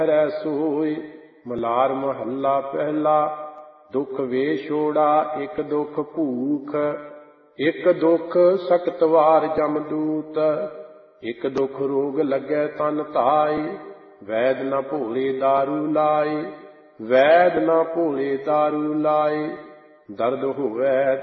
रै सोई। मलार महला पहला। दुख वे छोड़ा एक दुख भूख। एक दुख सख्त वार जमदूत। एक दुख रोग लगे तन धाय। वैद न भोले दारू लाए। वैद न भोले दारू लाए। दर्द होवै